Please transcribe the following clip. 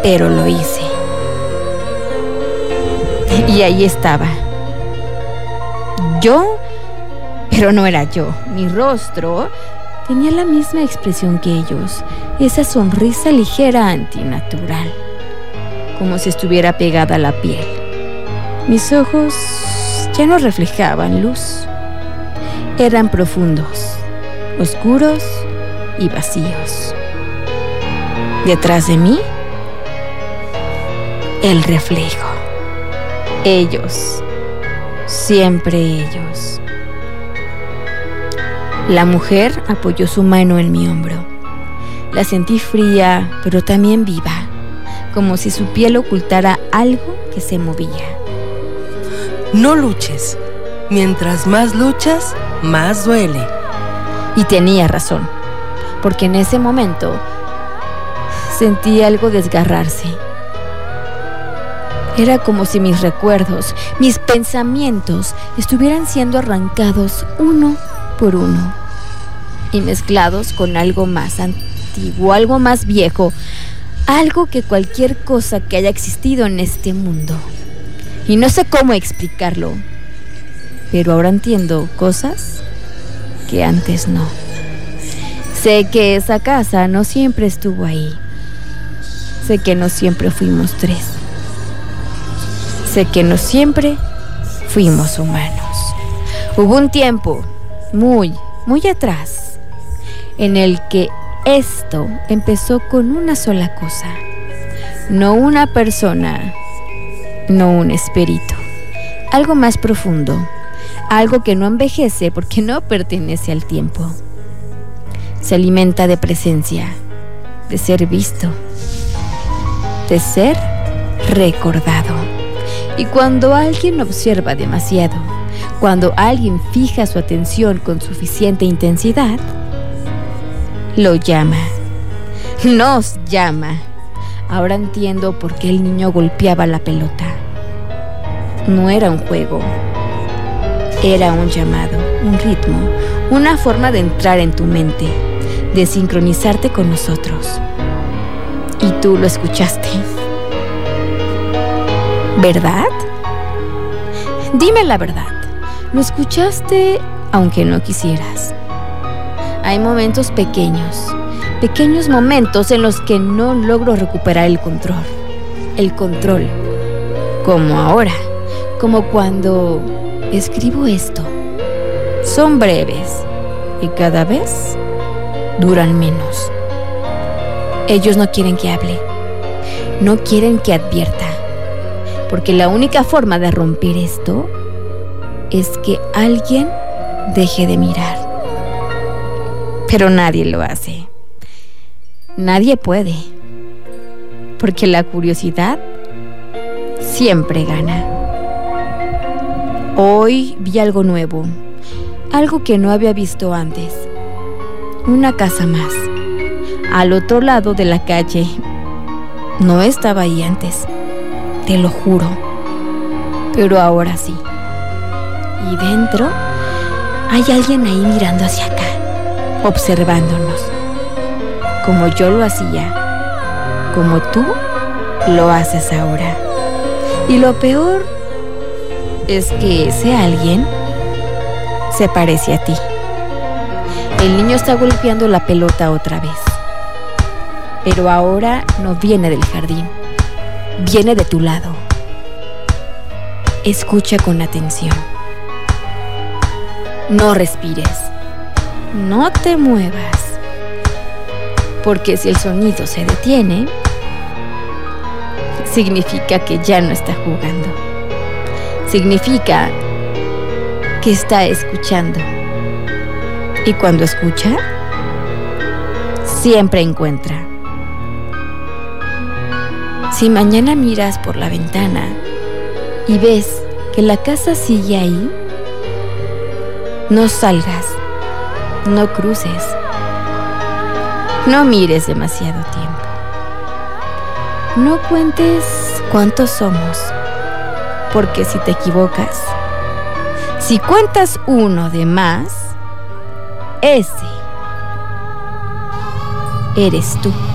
pero lo hice. Y ahí estaba. Yo, pero no era yo. Mi rostro tenía la misma expresión que ellos, esa sonrisa ligera antinatural, como si estuviera pegada a la piel. Mis ojos ya no reflejaban luz. Eran profundos, oscuros y vacíos. Detrás de mí, el reflejo. Ellos, siempre ellos. La mujer apoyó su mano en mi hombro. La sentí fría, pero también viva, como si su piel ocultara algo que se movía. No luches. Mientras más luchas, más duele. Y tenía razón, porque en ese momento sentí algo desgarrarse. Era como si mis recuerdos, mis pensamientos estuvieran siendo arrancados uno por uno y mezclados con algo más antiguo, algo más viejo, algo que cualquier cosa que haya existido en este mundo. Y no sé cómo explicarlo, pero ahora entiendo cosas que antes no. Sé que esa casa no siempre estuvo ahí. Sé que no siempre fuimos tres. Sé que no siempre fuimos humanos. Hubo un tiempo muy atrás en el que esto empezó con una sola cosa. No una persona, no un espíritu. Algo más profundo. Algo que no envejece porque no pertenece al tiempo. Se alimenta de presencia, de ser visto, de ser recordado. Y cuando alguien observa demasiado, cuando alguien fija su atención con suficiente intensidad, lo llama, nos llama. Ahora entiendo por qué el niño golpeaba la pelota. No era un juego, era un llamado, un ritmo, una forma de entrar en tu mente, de sincronizarte con nosotros. Y tú lo escuchaste. ¿Verdad? Dime la verdad. Lo escuchaste aunque no quisieras. Hay momentos pequeños momentos en los que no logro recuperar el control. El control. Como ahora, como cuando escribo esto. Son breves y cada vez duran menos. Ellos no quieren que hable, no quieren que advierta, porque la única forma de romper esto es que alguien deje de mirar. Pero nadie lo hace. Nadie puede, porque la curiosidad siempre gana. Hoy vi algo nuevo, algo que no había visto antes. Una casa más, al otro lado de la calle. No estaba ahí antes, te lo juro, pero ahora sí. Y dentro hay alguien ahí mirando hacia acá, observándonos, como yo lo hacía, como tú lo haces ahora. Y lo peor es que ese alguien se parece a ti. El niño está golpeando la pelota otra vez, pero ahora no viene del jardín, viene de tu lado. Escucha con atención. No respires, no te muevas, porque si el sonido se detiene, significa que ya no está jugando. Significa que está escuchando. Y cuando escucha, siempre encuentra. Si mañana miras por la ventana y ves que la casa sigue ahí, no salgas, no cruces, no mires demasiado tiempo. No cuentes cuántos somos, porque si te equivocas, si cuentas uno de más, ese eres tú.